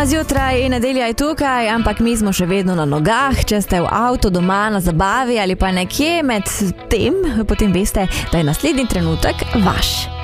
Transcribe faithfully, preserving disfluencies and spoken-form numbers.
Rana zjutraj, nedelja je tukaj, ampak mi smo še vedno na nogah. Če ste v avtu, doma, na zabavi ali pa nekje med tem, potem veste, da je naslednji trenutek vaš.